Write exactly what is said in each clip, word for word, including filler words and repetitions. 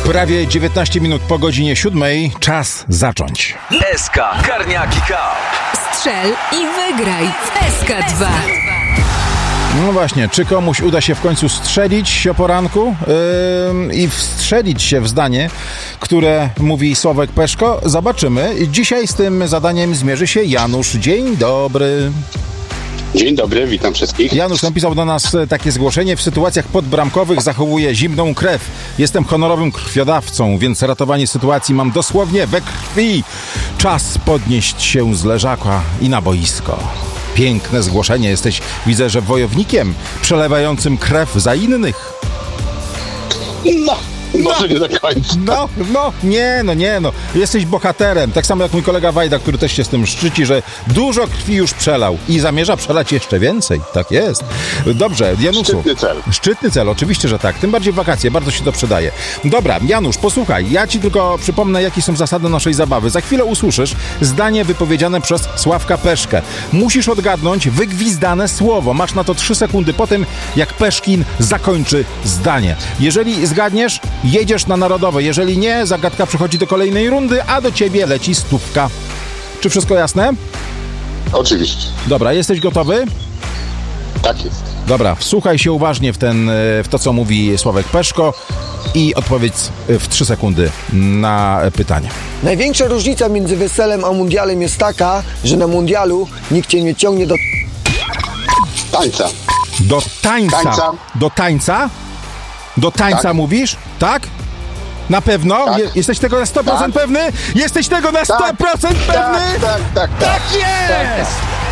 Prawie dziewiętnaście minut po godzinie siódmej. Czas zacząć. S K Karniaki Cup. Strzel i wygraj w S K dwa. No właśnie, czy komuś uda się w końcu strzelić o poranku yy, i wstrzelić się w zdanie, które mówi Sławek Peszko? Zobaczymy. Dzisiaj z tym zadaniem zmierzy się Janusz. Dzień dobry. Dzień dobry, witam wszystkich. Janusz napisał do nas takie zgłoszenie. W sytuacjach podbramkowych zachowuję zimną krew. Jestem honorowym krwiodawcą, więc ratowanie sytuacji mam dosłownie we krwi. Czas podnieść się z leżaka i na boisko. Piękne zgłoszenie. Jesteś, widzę, że wojownikiem przelewającym krew za innych. No, może nie do końca. No, no, nie, no, nie, no. Jesteś bohaterem. Tak samo jak mój kolega Wajda, który też się z tym szczyci, że dużo krwi już przelał i zamierza przelać jeszcze więcej. Tak jest. Dobrze, Januszu. Szczytny cel. Szczytny cel, oczywiście, że tak. Tym bardziej w wakacje, bardzo się to przydaje. Dobra, Janusz, posłuchaj. Ja ci tylko przypomnę, jakie są zasady naszej zabawy. Za chwilę usłyszysz zdanie wypowiedziane przez Sławka Peszkę. Musisz odgadnąć wygwizdane słowo. Masz na to trzy sekundy po tym, jak Peszkin zakończy zdanie. Jeżeli zgadniesz, jedziesz na Narodowe. Jeżeli nie, zagadka przechodzi do kolejnej rundy, a do ciebie leci stówka. Czy wszystko jasne? Oczywiście. Dobra, jesteś gotowy? Tak jest. Dobra, wsłuchaj się uważnie w, ten, w to, co mówi Sławek Peszko i odpowiedz w trzy sekundy na pytanie. Największa różnica między weselem a mundialem jest taka, że na mundialu nikt cię nie ciągnie do... Tańca. Do tańca. Tańca. Do tańca? Do tańca Tak. mówisz? Tak? Na pewno? Tak. Je, jesteś tego na sto procent Tak. pewny? Jesteś tego na sto procent Tak, pewny? tak, tak, tak. Tak jest!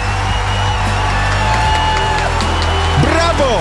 Brawo!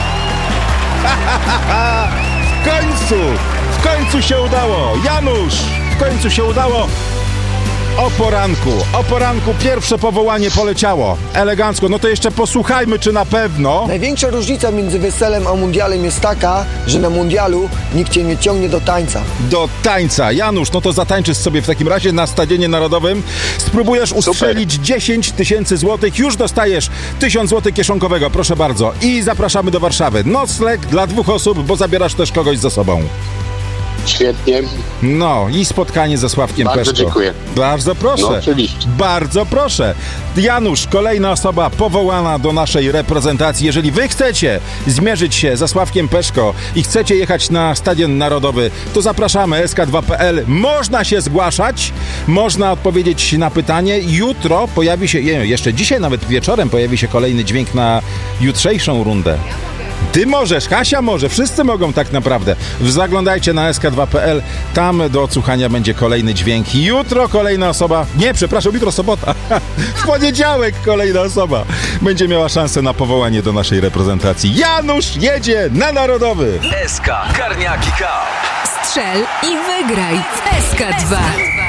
W końcu! W końcu się udało! Janusz! W końcu się udało! O poranku, o poranku pierwsze powołanie poleciało. Elegancko, no to jeszcze posłuchajmy, czy na pewno... Największa różnica między weselem a mundialem jest taka, że na mundialu nikt cię nie ciągnie do tańca. Do tańca. Janusz, no to zatańczysz sobie w takim razie na Stadionie Narodowym. Spróbujesz ustrzelić dziesięć tysięcy złotych. Już dostajesz tysiąc złotych kieszonkowego, proszę bardzo. I zapraszamy do Warszawy. Nocleg dla dwóch osób, bo zabierasz też kogoś ze sobą. Świetnie. No i spotkanie ze Sławkiem Bardzo Peszko. dziękuję. Bardzo proszę. No, oczywiście. Bardzo proszę. Janusz, kolejna osoba powołana do naszej reprezentacji. Jeżeli wy chcecie zmierzyć się ze Sławkiem Peszko i chcecie jechać na Stadion Narodowy, to zapraszamy S K dwa kropka P L. Można się zgłaszać, można odpowiedzieć na pytanie. Jutro pojawi się, nie, jeszcze dzisiaj nawet wieczorem pojawi się kolejny dźwięk na jutrzejszą rundę. Ty możesz, Kasia może, wszyscy mogą tak naprawdę. Zaglądajcie na S K dwa kropka P L, tam do odsłuchania będzie kolejny dźwięk. Jutro kolejna osoba, nie, przepraszam, jutro sobota, w poniedziałek kolejna osoba będzie miała szansę na powołanie do naszej reprezentacji. Janusz jedzie na Narodowy. S K Karniaki Cup. Strzel i wygraj w S K dwa.